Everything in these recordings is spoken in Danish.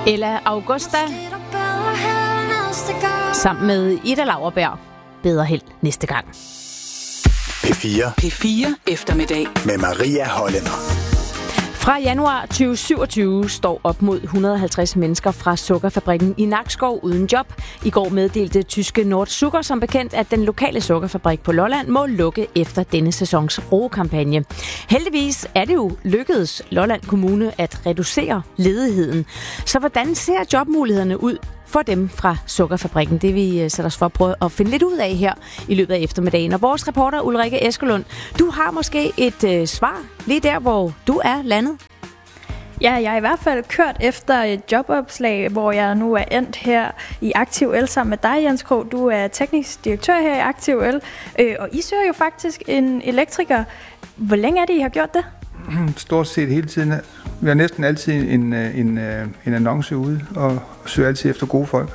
Ella Augusta sammen med Ida Lauerberg. Bedre held næste gang. P4 eftermiddag med Maria Hollænder. Fra januar 2027 står op mod 150 mennesker fra sukkerfabrikken i Nakskov uden job. I går meddelte tyske Nordzucker som bekendt, at den lokale sukkerfabrik på Lolland må lukke efter denne sæsons roekampagne. Heldigvis er det jo lykkedes Lolland Kommune at reducere ledigheden. Så hvordan ser jobmulighederne ud for dem fra sukkerfabrikken? Det vi sætter os for at prøve at finde lidt ud af her i løbet af eftermiddagen. Og vores reporter Ulrike Eskelund, du har måske et svar lige der, hvor du er landet. Ja, jeg har i hvert fald kørt efter et jobopslag, hvor jeg nu er endt her i Aktiv El sammen med dig, Jens Krog. Du er teknisk direktør her i Aktiv El, og I søger jo faktisk en elektriker. Hvor længe er det, I har gjort det? Stort set hele tiden. Vi har næsten altid en annonce ude og søger altid efter gode folk.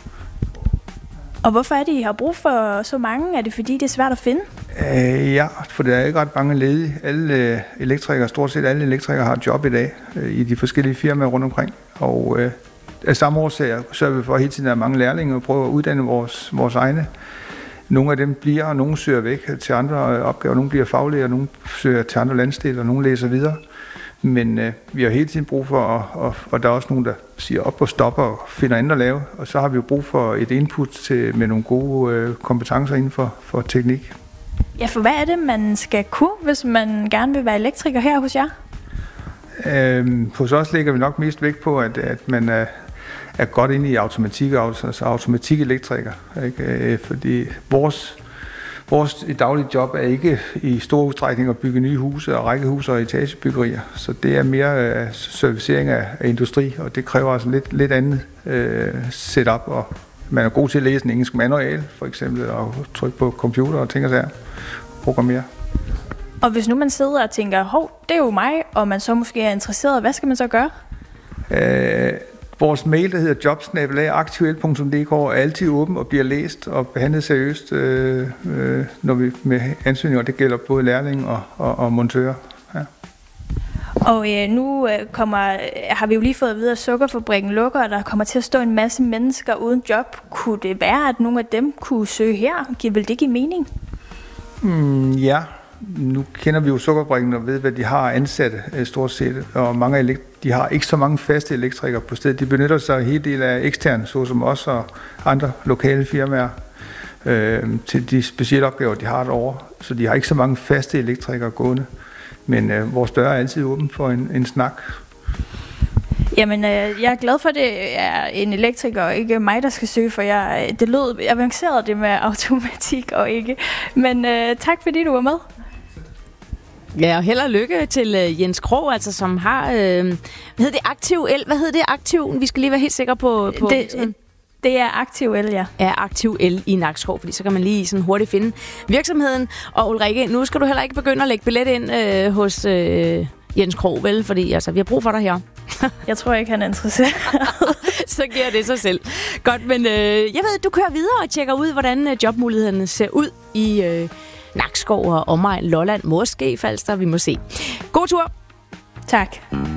Og hvorfor er det, I har brug for så mange? Er det fordi, det er svært at finde? Ja, for der er ikke ret mange ledige. Alle elektrikere, stort set alle elektrikere har job i dag i de forskellige firmaer rundt omkring. Og af samme årsager sørger vi for hele tiden, at der er mange lærlinge og prøver at uddanne vores egne. Nogle af dem bliver, og nogle søger væk til andre opgaver. Nogle bliver faglæger, og nogle søger til andre landsdele, og nogle læser videre. Men vi har hele tiden brug for, og der er også nogen, der siger op og stopper og finder andet at lave. Og så har vi jo brug for et input med nogle gode kompetencer inden for teknik. Ja, for hvad er det, man skal kunne, hvis man gerne vil være elektriker her hos jer? Hos os lægger vi nok mest vægt på, at man er godt inde i automatik, altså automatikelektriker. Ikke? Fordi vores daglige job er ikke i stor udstrækning at bygge nye huse og rækkehuse og etagebyggerier. Så det er mere servicering af industri, og det kræver altså lidt andet setup. Og man er god til at læse en engelsk manual, for eksempel, og trykke på computer og ting og sager. Programmere. Og hvis nu man sidder og tænker, hov, det er jo mig, og man så måske er interesseret, hvad skal man så gøre? Vores mail, der hedder jobs@aktuel.dk, er altid åben og bliver læst og behandlet seriøst, når vi med ansøgninger. Det gælder både lærlinge og montører. Ja. Og nu har vi jo lige fået at vide, at sukkerfabrikken lukker, og der kommer til at stå en masse mennesker uden job. Kunne det være, at nogle af dem kunne søge her? Vil det give mening? Ja. Nu kender vi jo sukkerfabrikken og ved, hvad de har ansatte stort set, og mange de har ikke så mange faste elektrikere på stedet. De benytter sig helt del af eksterne, såsom os og andre lokale firmaer, til de specielle opgaver, de har derovre. Så de har ikke så mange faste elektrikere gående, men vores dør er altid åben for en snak. Jamen, jeg er glad for, at det er en elektriker og ikke mig, der skal søge, for det lød avanceret det med automatik og ikke. Men tak fordi du var med. Ja, og held og lykke til Jens Krog, altså, som har, hvad hedder det, Aktiv El? Hvad hedder det, Aktiv? Vi skal lige være helt sikre på det er Aktiv El, ja. Ja, Aktiv El i Nakskov, fordi så kan man lige sådan hurtigt finde virksomheden. Og Ulrike, nu skal du heller ikke begynde at lægge billet ind hos Jens Krog, vel? Fordi altså, vi har brug for dig her. Jeg tror ikke, han er interesseret. Så giver det sig selv. Godt, men jeg ved, du kører videre og tjekker ud, hvordan jobmulighederne ser ud i Nakskov og omegn, Lolland, måske Falster, vi må se. God tur! Tak.